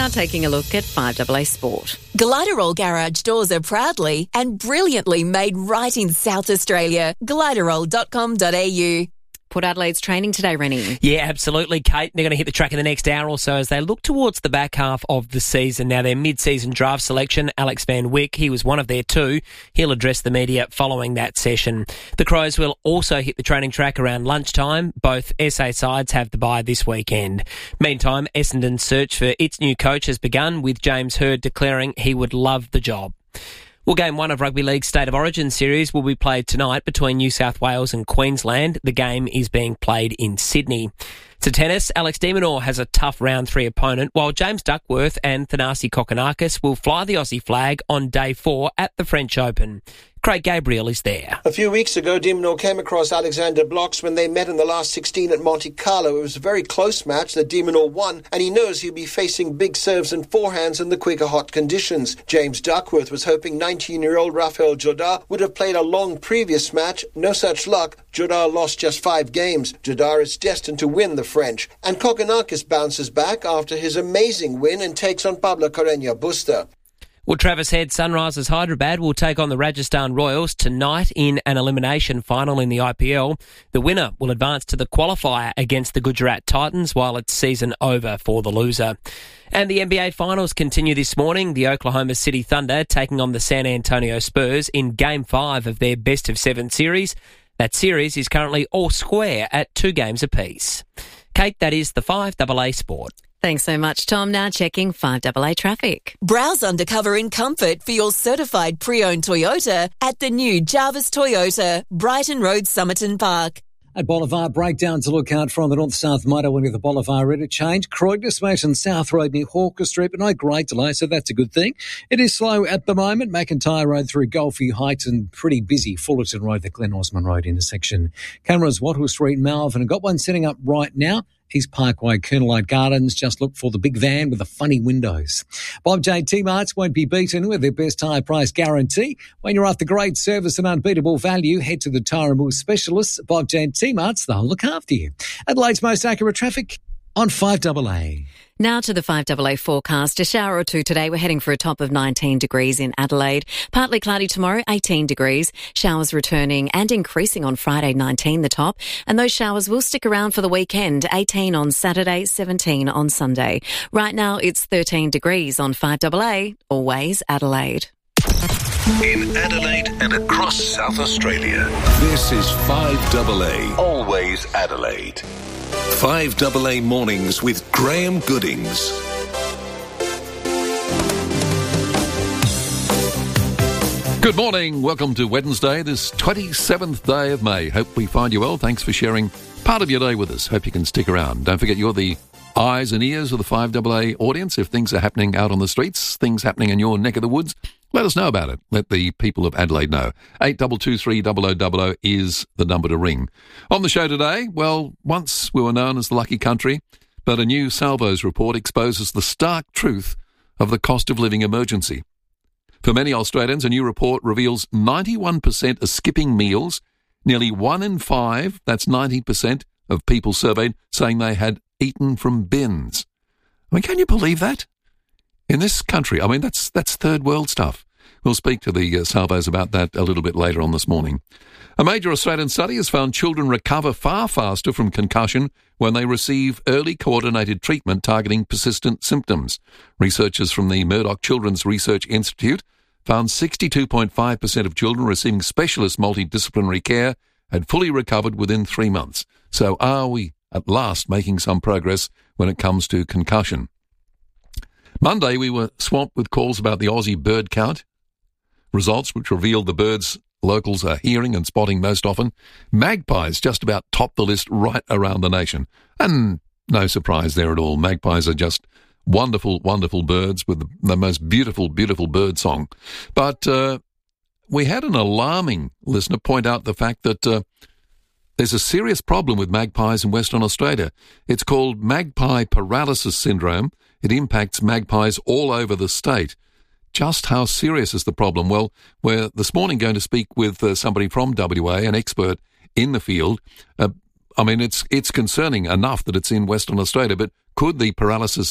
Now taking a look at 5AA Sport. Gliderol garage doors are proudly and brilliantly made right in South Australia. Gliderol.com.au. Port Adelaide's training today, Rennie. Yeah, absolutely, Kate. They're going to hit the track in the next hour or so as they look towards the back half of the season. Now, their mid-season draft selection, Alex Van Wyk, he was one of their two. He'll address the media following that session. The Crows will also hit the training track around lunchtime. Both SA sides have the bye this weekend. Meantime, Essendon's search for its new coach has begun, with James Hird declaring he would love the job. Well, Game 1 of Rugby League's State of Origin series will be played tonight between New South Wales and Queensland. The game is being played in Sydney. To tennis, Alex de Minaur has a tough round 3 opponent, while James Duckworth and Thanasi Kokkinakis will fly the Aussie flag on day 4 at the French Open. Craig Gabriel is there. A few weeks ago, de Minaur came across Alexander Blocks when they met in the last 16 at Monte Carlo. It was a very close match that de Minaur won, and he knows he'll be facing big serves and forehands in the quicker hot conditions. James Duckworth was hoping 19-year-old Rafael Jodar would have played a long previous match. No such luck. Jodar lost just 5 games. Jodar is destined to win the French. And Kokkinakis bounces back after his amazing win and takes on Pablo Carreño Busta. Well, Travis Head Sunrisers Hyderabad will take on the Rajasthan Royals tonight in an elimination final in the IPL. The winner will advance to the qualifier against the Gujarat Titans, while it's season over for the loser. And the NBA Finals continue this morning. The Oklahoma City Thunder taking on the San Antonio Spurs in Game 5 of their best-of-7 series. That series is currently all square at 2 games apiece. Kate, that is the 5AA Sport. Thanks so much, Tom. Now checking 5AA traffic. Browse undercover in comfort for your certified pre-owned Toyota at the new Jarvis Toyota, Brighton Road, Somerton Park. At Boulevard, breakdown to look out for on the north-south motorway with the Boulevard interchange. Croydon Station South Road near Hawker Street, but no great delay, so that's a good thing. It is slow at the moment. McIntyre Road through Golfview Heights and pretty busy. Fullerton Road, the Glen Osmond Road intersection. Cameras, Wattle Street, Malvern. Got one setting up right now. East Parkway, Kernelite Gardens. Just look for the big van with the funny windows. Bob J. T-Marts won't be beaten with their best high price guarantee. When you're after great service and unbeatable value, head to the Tyre and Wheel specialists. Bob J. T-Marts, they'll look after you. Adelaide's most accurate traffic on 5AA. Now to the 5AA forecast. A shower or two today. We're heading for a top of 19 degrees in Adelaide. Partly cloudy tomorrow, 18 degrees. Showers returning and increasing on Friday, 19 the top. And those showers will stick around for the weekend, 18 on Saturday, 17 on Sunday. Right now, it's 13 degrees on 5AA, always Adelaide. In Adelaide and across South Australia, this is 5AA, always Adelaide. 5AA Mornings with Graham Goodings. Good morning. Welcome to Wednesday, this 27th day of May. Hope we find you well. Thanks for sharing part of your day with us. Hope you can stick around. Don't forget you're the eyes and ears of the 5AA audience. If things are happening out on the streets, things happening in your neck of the woods, let us know about it. Let the people of Adelaide know. 8223 is the number to ring. On the show today, well, once we were known as the lucky country, but a new Salvos report exposes the stark truth of the cost of living emergency. For many Australians, a new report reveals 91% are skipping meals, nearly 1 in 5, that's 90% of people surveyed, saying they had eaten from bins. I mean, can you believe that? In this country, I mean, that's third world stuff. We'll speak to the Salvos about that a little bit later on this morning. A major Australian study has found children recover far faster from concussion when they receive early coordinated treatment targeting persistent symptoms. Researchers from the Murdoch Children's Research Institute found 62.5% of children receiving specialist multidisciplinary care had fully recovered within 3 months. So are we at last making some progress when it comes to concussion? Monday, we were swamped with calls about the Aussie bird count results, which revealed the birds locals are hearing and spotting most often. Magpies just about top the list right around the nation. And no surprise there at all. Magpies are just wonderful, wonderful birds with the most beautiful, beautiful bird song. But we had an alarming listener point out the fact that there's a serious problem with magpies in Western Australia. It's called magpie paralysis syndrome. It impacts magpies all over the state. Just how serious is the problem? Well, we're this morning going to speak with somebody from WA, an expert in the field. I mean, it's concerning enough that it's in Western Australia, but could the paralysis